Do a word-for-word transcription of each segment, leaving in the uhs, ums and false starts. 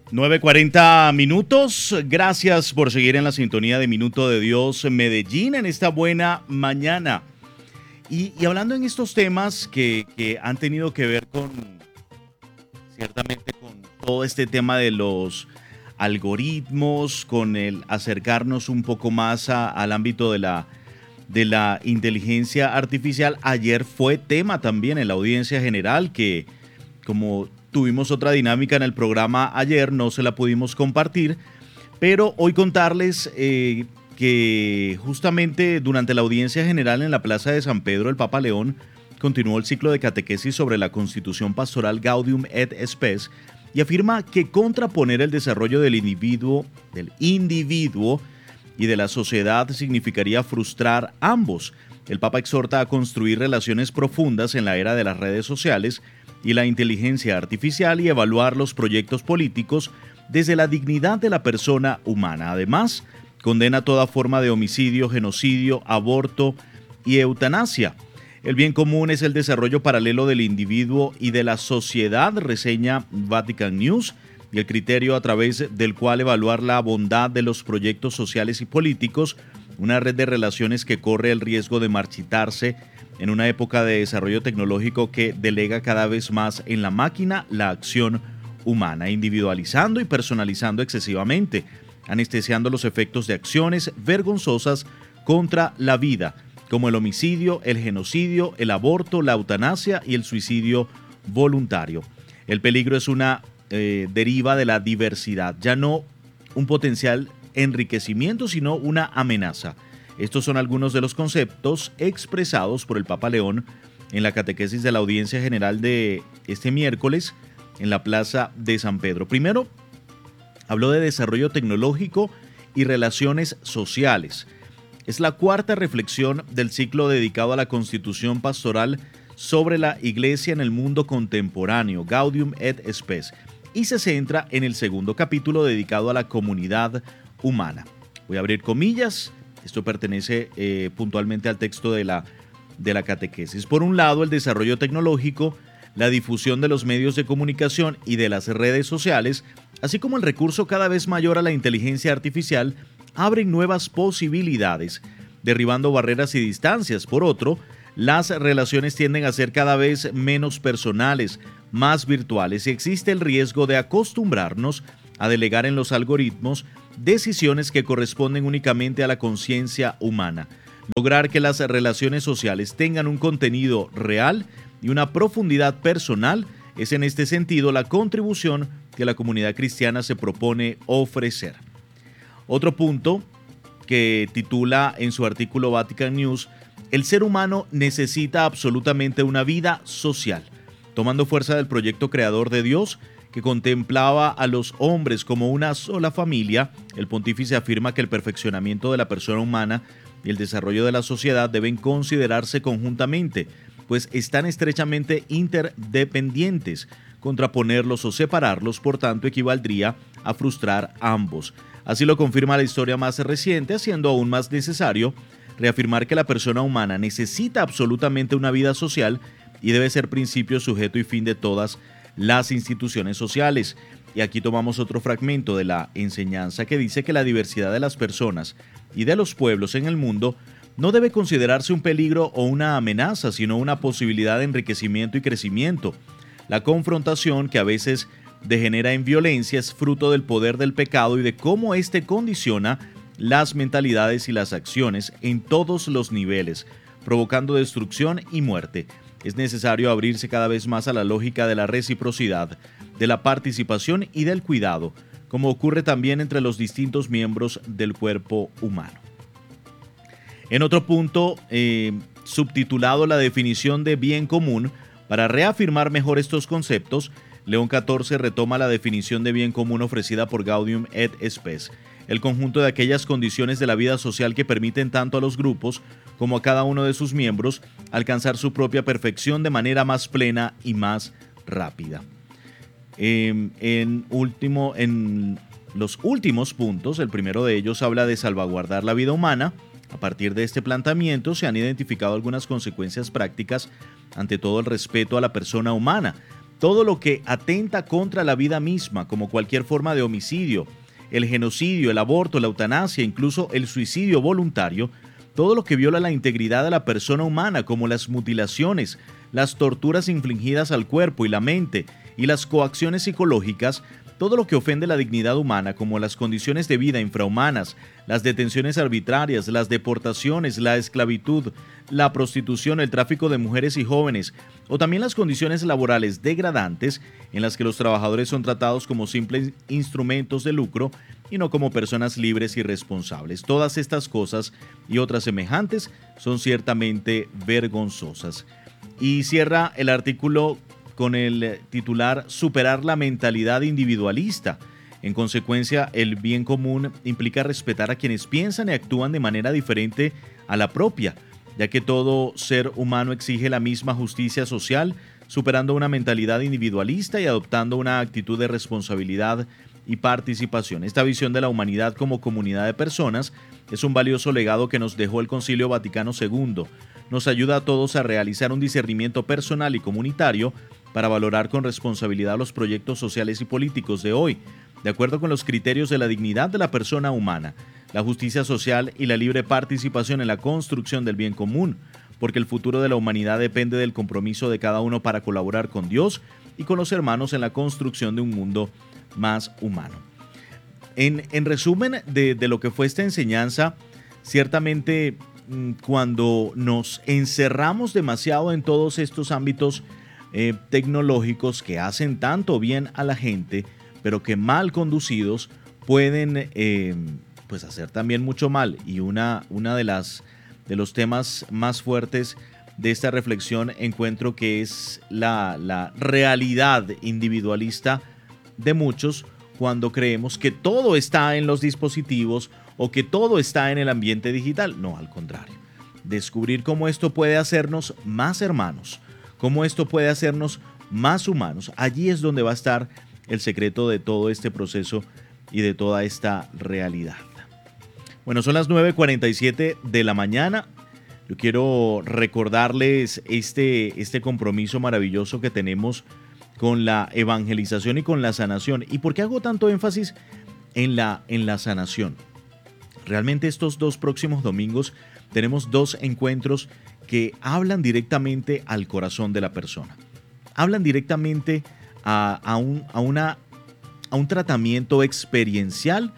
nueve cuarenta minutos. Gracias por seguir en la sintonía de Minuto de Dios Medellín en esta buena mañana. Y, y hablando en estos temas que, que han tenido que ver con, ciertamente, con todo este tema de los algoritmos, con el acercarnos un poco más a, al ámbito de la, de la inteligencia artificial. Ayer fue tema también en la audiencia general que, como tuvimos otra dinámica en el programa ayer, no se la pudimos compartir, pero hoy contarles eh, que justamente durante la audiencia general en la Plaza de San Pedro, el Papa León continuó el ciclo de catequesis sobre la Constitución Pastoral Gaudium et Spes y afirma que contraponer el desarrollo del individuo, del individuo y de la sociedad significaría frustrar ambos. El Papa exhorta a construir relaciones profundas en la era de las redes sociales y la inteligencia artificial y evaluar los proyectos políticos desde la dignidad de la persona humana. Además, condena toda forma de homicidio, genocidio, aborto y eutanasia. El bien común es el desarrollo paralelo del individuo y de la sociedad, reseña Vatican News, y el criterio a través del cual evaluar la bondad de los proyectos sociales y políticos, una red de relaciones que corre el riesgo de marchitarse en una época de desarrollo tecnológico que delega cada vez más en la máquina la acción humana, individualizando y personalizando excesivamente, anestesiando los efectos de acciones vergonzosas contra la vida, como el homicidio, el genocidio, el aborto, la eutanasia y el suicidio voluntario. El peligro es una eh, deriva de la diversidad, ya no un potencial enriquecimiento, sino una amenaza. Estos son algunos de los conceptos expresados por el Papa León en la catequesis de la audiencia general de este miércoles en la Plaza de San Pedro. Primero, habló de desarrollo tecnológico y relaciones sociales. Es la cuarta reflexión del ciclo dedicado a la Constitución Pastoral sobre la Iglesia en el mundo contemporáneo, Gaudium et Spes, y se centra en el segundo capítulo dedicado a la comunidad humana. Voy a abrir comillas. Esto pertenece eh, puntualmente al texto de la, de la catequesis. Por un lado, el desarrollo tecnológico, la difusión de los medios de comunicación y de las redes sociales, así como el recurso cada vez mayor a la inteligencia artificial, abren nuevas posibilidades, derribando barreras y distancias. Por otro, las relaciones tienden a ser cada vez menos personales, más virtuales, y existe el riesgo de acostumbrarnos a delegar en los algoritmos decisiones que corresponden únicamente a la conciencia humana. Lograr que las relaciones sociales tengan un contenido real y una profundidad personal es en este sentido la contribución que la comunidad cristiana se propone ofrecer. Otro punto que titula en su artículo Vatican News: el ser humano necesita absolutamente una vida social. Tomando fuerza del proyecto creador de Dios, que contemplaba a los hombres como una sola familia, el pontífice afirma que el perfeccionamiento de la persona humana y el desarrollo de la sociedad deben considerarse conjuntamente, pues están estrechamente interdependientes. Contraponerlos o separarlos, por tanto, equivaldría a frustrar ambos. Así lo confirma la historia más reciente, haciendo aún más necesario reafirmar que la persona humana necesita absolutamente una vida social y debe ser principio, sujeto y fin de todas las instituciones sociales. Y aquí tomamos otro fragmento de la enseñanza que dice que la diversidad de las personas y de los pueblos en el mundo no debe considerarse un peligro o una amenaza, sino una posibilidad de enriquecimiento y crecimiento. La confrontación, que a veces degenera en violencia, es fruto del poder del pecado y de cómo éste condiciona las mentalidades y las acciones en todos los niveles, provocando destrucción y muerte. Es necesario abrirse cada vez más a la lógica de la reciprocidad, de la participación y del cuidado, como ocurre también entre los distintos miembros del cuerpo humano. En otro punto, eh, subtitulado La definición de bien común, para reafirmar mejor estos conceptos, León catorce retoma la definición de bien común ofrecida por Gaudium et Spes, el conjunto de aquellas condiciones de la vida social que permiten tanto a los grupos como a cada uno de sus miembros alcanzar su propia perfección de manera más plena y más rápida. Eh, en, último, en los últimos puntos, el primero de ellos habla de salvaguardar la vida humana. A partir de este planteamiento se han identificado algunas consecuencias prácticas, ante todo el respeto a la persona humana, todo lo que atenta contra la vida misma, como cualquier forma de homicidio, el genocidio, el aborto, la eutanasia, incluso el suicidio voluntario, todo lo que viola la integridad de la persona humana, como las mutilaciones, las torturas infligidas al cuerpo y la mente, y las coacciones psicológicas, todo lo que ofende la dignidad humana, como las condiciones de vida infrahumanas, las detenciones arbitrarias, las deportaciones, la esclavitud, la prostitución, el tráfico de mujeres y jóvenes, o también las condiciones laborales degradantes en las que los trabajadores son tratados como simples instrumentos de lucro y no como personas libres y responsables. Todas estas cosas y otras semejantes son ciertamente vergonzosas. Y cierra el artículo con el titular Superar la mentalidad individualista. En consecuencia, el bien común implica respetar a quienes piensan y actúan de manera diferente a la propia, ya que todo ser humano exige la misma justicia social, superando una mentalidad individualista y adoptando una actitud de responsabilidad y participación. Esta visión de la humanidad como comunidad de personas es un valioso legado que nos dejó el Concilio Vaticano segundo. Nos ayuda a todos a realizar un discernimiento personal y comunitario para valorar con responsabilidad los proyectos sociales y políticos de hoy, de acuerdo con los criterios de la dignidad de la persona humana, la justicia social y la libre participación en la construcción del bien común, porque el futuro de la humanidad depende del compromiso de cada uno para colaborar con Dios y con los hermanos en la construcción de un mundo más humano. En, en resumen de, de lo que fue esta enseñanza, ciertamente cuando nos encerramos demasiado en todos estos ámbitos eh, tecnológicos que hacen tanto bien a la gente, pero que mal conducidos pueden eh, pues hacer también mucho mal. Y una, una de las de los temas más fuertes de esta reflexión encuentro que es la, la realidad individualista de muchos cuando creemos que todo está en los dispositivos o que todo está en el ambiente digital. No, al contrario. Descubrir cómo esto puede hacernos más hermanos, cómo esto puede hacernos más humanos. Allí es donde va a estar el secreto de todo este proceso y de toda esta realidad. Bueno, son las nueve cuarenta y siete de la mañana. Yo quiero recordarles este, este compromiso maravilloso que tenemos con la evangelización y con la sanación. ¿Y por qué hago tanto énfasis en la, en la sanación? Realmente estos dos próximos domingos tenemos dos encuentros que hablan directamente al corazón de la persona. Hablan directamente a, a, un, a, una, a un tratamiento experiencial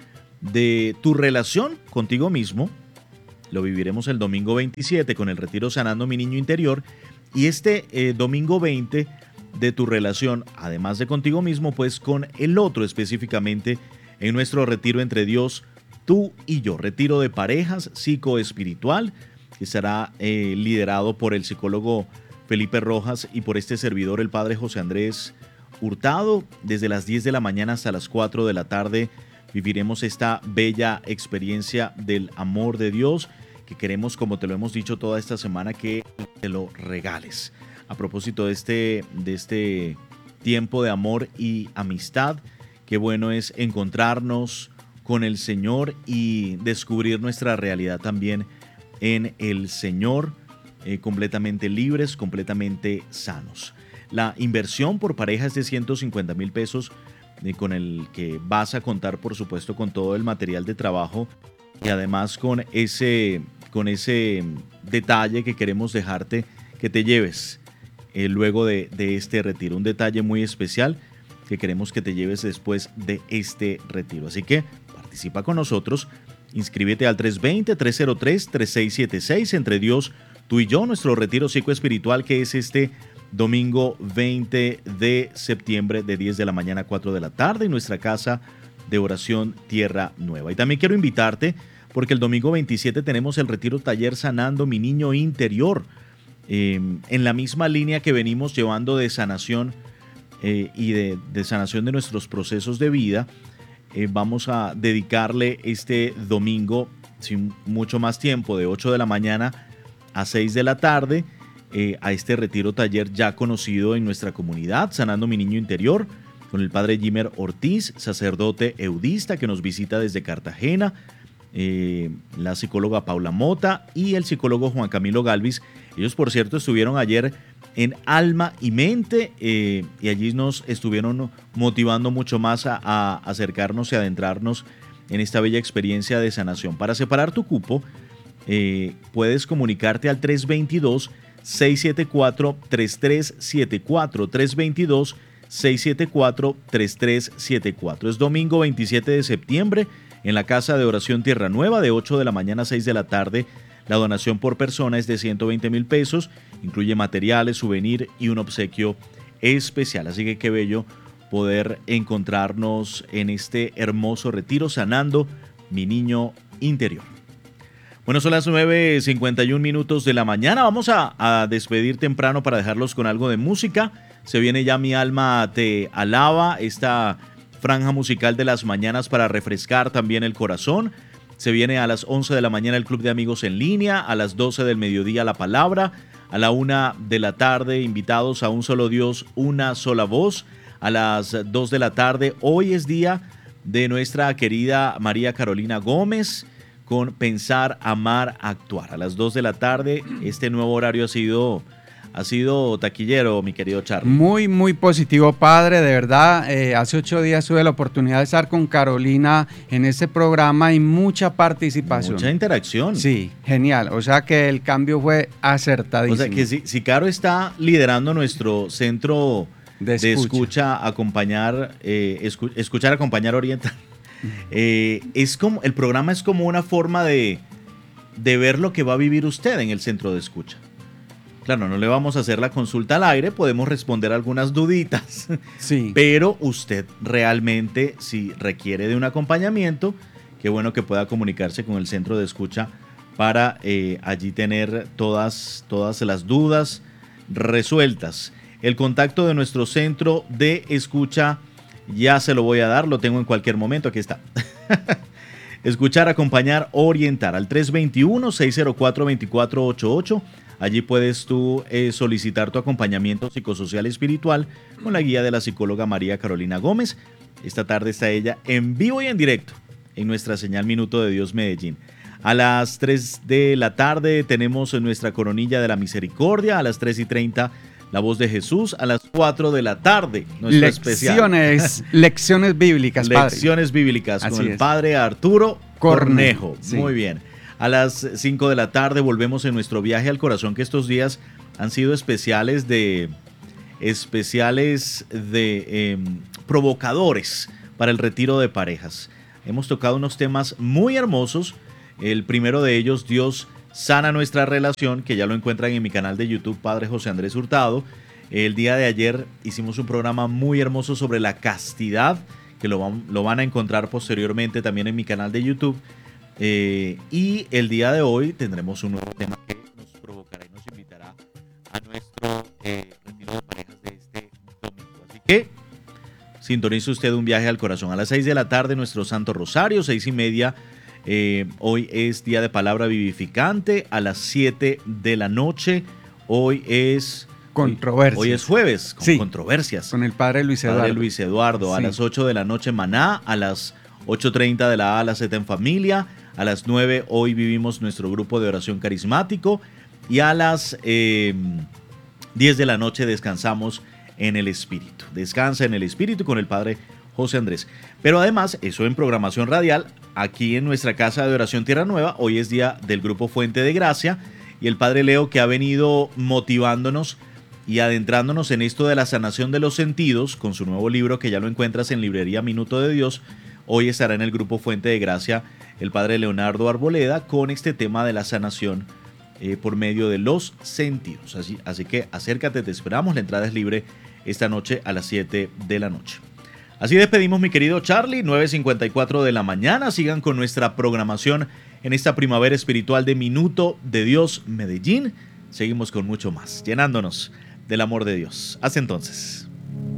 de tu relación contigo mismo. Lo viviremos el domingo veintisiete con el retiro Sanando mi Niño Interior. Y este eh, domingo veinte de tu relación, además de contigo mismo, pues con el otro específicamente en nuestro retiro entre Dios, tú y yo. Retiro de parejas psicoespiritual que será eh, liderado por el psicólogo Felipe Rojas y por este servidor, el padre José Andrés Hurtado. Desde las diez de la mañana hasta las cuatro de la tarde viviremos esta bella experiencia del amor de Dios que queremos, como te lo hemos dicho toda esta semana, que te lo regales. A propósito de este, de este tiempo de amor y amistad, qué bueno es encontrarnos con el Señor y descubrir nuestra realidad también en el Señor, eh, completamente libres, completamente sanos. La inversión por pareja es de ciento cincuenta mil pesos, eh, con el que vas a contar, por supuesto, con todo el material de trabajo y además con ese, con ese detalle que queremos dejarte que te lleves eh, luego de, de este retiro. Un detalle muy especial que queremos que te lleves después de este retiro. Así que participa con nosotros. Inscríbete al tres dos cero, tres cero tres, tres seis siete seis, entre Dios, tú y yo, nuestro retiro psicoespiritual, que es este domingo veinte de septiembre de diez de la mañana a cuatro de la tarde en nuestra casa de oración Tierra Nueva. Y también quiero invitarte porque el domingo veintisiete tenemos el retiro taller Sanando mi Niño Interior, eh, en la misma línea que venimos llevando de sanación eh, y de, de sanación de nuestros procesos de vida. Eh, vamos a dedicarle este domingo, sin mucho más tiempo, de ocho de la mañana a seis de la tarde, eh, a este retiro taller ya conocido en nuestra comunidad, Sanando mi Niño Interior, con el padre Jimer Ortiz, sacerdote eudista que nos visita desde Cartagena, eh, la psicóloga Paula Mota y el psicólogo Juan Camilo Galvis, Ellos, por cierto, estuvieron ayer en Alma y Mente eh, y allí nos estuvieron motivando mucho más a, a acercarnos y adentrarnos en esta bella experiencia de sanación. Para separar tu cupo, eh, puedes comunicarte al tres dos dos, seis siete cuatro, tres tres siete cuatro, tres dos dos, seis siete cuatro, tres tres siete cuatro. Es domingo veintisiete de septiembre en la Casa de Oración Tierra Nueva de ocho de la mañana a seis de la tarde. La donación por persona es de ciento veinte mil pesos, incluye materiales, souvenir y un obsequio especial. Así que qué bello poder encontrarnos en este hermoso retiro sanando mi niño interior. Bueno, son las nueve cincuenta y un minutos de la mañana. Vamos a, a despedir temprano para dejarlos con algo de música. Se viene ya Mi Alma Te Alaba, esta franja musical de las mañanas para refrescar también el corazón. Se viene a las once de la mañana el Club de Amigos en Línea, a las doce del mediodía La Palabra, a la una de la tarde invitados a Un Solo Dios, Una Sola Voz, a las dos de la tarde. Hoy es día de nuestra querida María Carolina Gómez con Pensar, Amar, Actuar. A las dos de la tarde, este nuevo horario ha sido... Ha sido taquillero, mi querido Charlie. Muy, muy positivo, padre, de verdad. Eh, hace ocho días tuve la oportunidad de estar con Carolina en este programa y mucha participación. Mucha interacción. Sí, genial. O sea que el cambio fue acertadísimo. O sea que si, si Caro está liderando nuestro centro de escucha, de escucha acompañar, eh, escu escuchar, acompañar, orientar, eh, es como, el programa es como una forma de, de ver lo que va a vivir usted en el centro de escucha. Claro, no le vamos a hacer la consulta al aire, podemos responder algunas duditas, sí. Pero usted realmente, si requiere de un acompañamiento, qué bueno que pueda comunicarse con el centro de escucha para eh, allí tener todas, todas las dudas resueltas. El contacto de nuestro centro de escucha ya se lo voy a dar, lo tengo en cualquier momento, aquí está. Escuchar, acompañar, orientar al tres dos uno, seis cero cuatro, dos cuatro ocho ocho. Allí puedes tú eh, solicitar tu acompañamiento psicosocial y espiritual con la guía de la psicóloga María Carolina Gómez. Esta tarde está ella en vivo y en directo en nuestra señal Minuto de Dios Medellín. A las tres de la tarde tenemos nuestra coronilla de la misericordia. A las tres y treinta la voz de Jesús. A las cuatro de la tarde nuestro lecciones, especial. Lecciones bíblicas, padre. Lecciones bíblicas Así con el es. padre Arturo Cornejo. Cornejo. Sí. Muy bien. A las cinco de la tarde volvemos en nuestro viaje al corazón, que estos días han sido especiales de, especiales de eh, provocadores para el retiro de parejas. Hemos tocado unos temas muy hermosos. El primero de ellos, Dios sana nuestra relación, que ya lo encuentran en mi canal de YouTube, Padre José Andrés Hurtado. El día de ayer hicimos un programa muy hermoso sobre la castidad, que lo van, lo van a encontrar posteriormente también en mi canal de YouTube. Eh, y el día de hoy tendremos un nuevo tema que nos provocará y nos invitará a nuestro eh, retiro de parejas de este domingo. Así que sintonice usted un viaje al corazón. A las seis de la tarde nuestro Santo Rosario, seis y media. Eh, hoy es día de palabra vivificante. A las siete de la noche. Hoy es... Controversias. Hoy es jueves, con sí, controversias. Con el padre Luis Eduardo. Padre Luis Eduardo. A sí. las ocho de la noche Maná. A las ocho treinta de la A a la Z en familia. A las nueve hoy vivimos nuestro grupo de oración carismático. Y a las eh, diez de la noche descansamos en el Espíritu. Descansa en el Espíritu con el Padre José Andrés. Pero además, eso en programación radial, aquí en nuestra casa de oración Tierra Nueva, hoy es día del grupo Fuente de Gracia. Y el Padre Leo, que ha venido motivándonos y adentrándonos en esto de la sanación de los sentidos, con su nuevo libro que ya lo encuentras en librería Minuto de Dios, hoy estará en el grupo Fuente de Gracia el Padre Leonardo Arboleda con este tema de la sanación eh, por medio de los sentidos. Así, así que acércate, te esperamos, la entrada es libre esta noche a las siete de la noche. Así despedimos, mi querido Charlie, nueve cincuenta y cuatro de la mañana. Sigan con nuestra programación en esta primavera espiritual de Minuto de Dios Medellín. Seguimos con mucho más, llenándonos del amor de Dios. Hasta entonces.